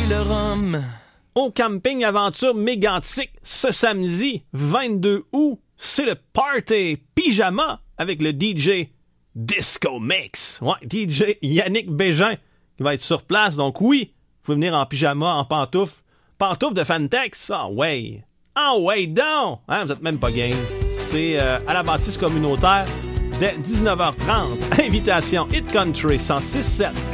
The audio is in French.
le rhum. Au camping aventure mégantique ce samedi 22 août, c'est le party pyjama avec le DJ Disco Mix. Ouais, DJ Yannick Bégin qui va être sur place. Donc oui, vous pouvez venir en pyjama, en pantoufles. Pantoufles de Fantex. Ah ouais. Ah ouais donc. Hein, vous êtes même pas game. C'est à la bâtisse communautaire dès 19h30. Invitation Hit Country 106.7.